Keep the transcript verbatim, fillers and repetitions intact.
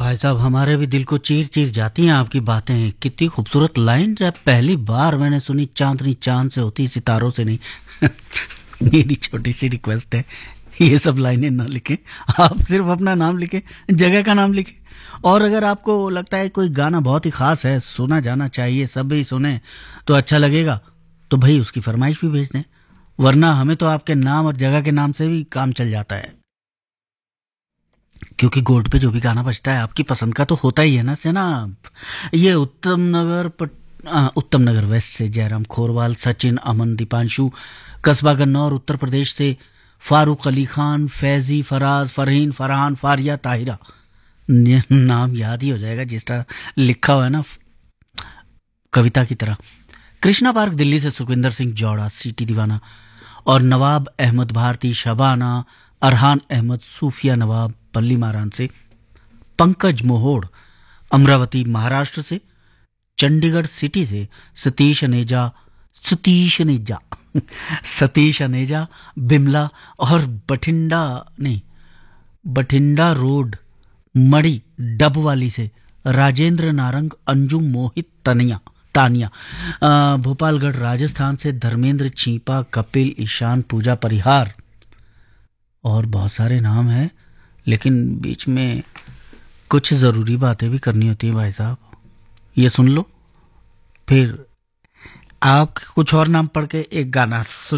भाई साहब, हमारे भी दिल को चीर चीर जाती हैं आपकी बातें। कितनी खूबसूरत लाइन, जब पहली बार मैंने सुनी, चांदनी चांद से होती सितारों से नहीं। मेरी छोटी सी रिक्वेस्ट है, ये सब लाइनें ना लिखें, आप सिर्फ अपना नाम लिखें, जगह का नाम लिखें। और अगर आपको लगता है कोई गाना बहुत ही खास है, सुना जाना चाहिए, सब भी सुने तो अच्छा लगेगा, तो भाई उसकी फरमाइश भी भेज दें। वरना हमें तो आपके नाम और जगह के नाम से भी काम चल जाता है, क्योंकि गोल्ड पे जो भी गाना बजता है आपकी पसंद का तो होता ही है ना जनाब। ये उत्तम नगर पट, आ, उत्तम नगर वेस्ट से जयराम खोरवाल, सचिन, अमन, दीपांशु, कस्बा गन्नौर उत्तर प्रदेश से फारूक अली खान, फैजी, फराज, फरहीन, फरहान, फारिया, ताहिरा। न- नाम याद ही हो जाएगा जिस तरह लिखा हुआ है ना, कविता की तरह। कृष्णा पार्क दिल्ली से सुखविंदर सिंह जौड़ा, सीटी दीवाना और नवाब अहमद भारती, शबाना, अरहान अहमद, सूफिया नवाब, पल्ली मारान से पंकज मोहोड़, अमरावती महाराष्ट्र से, चंडीगढ़ सिटी से सतीश अनेजा, सतीश अनेजा सतीश अनेजा, बिमला और बठिंडा नहीं बठिंडा रोड मड़ी डबवाली से राजेंद्र नारंग, अंजुम, मोहित, तनिया तानिया। अ, भोपालगढ़ राजस्थान से धर्मेंद्र चीपा, कपिल, ईशान, पूजा परिहार। और बहुत सारे नाम हैं, लेकिन बीच में कुछ ज़रूरी बातें भी करनी होती हैं भाई साहब। ये सुन लो, फिर आप कुछ और नाम पढ़ के एक गाना सुन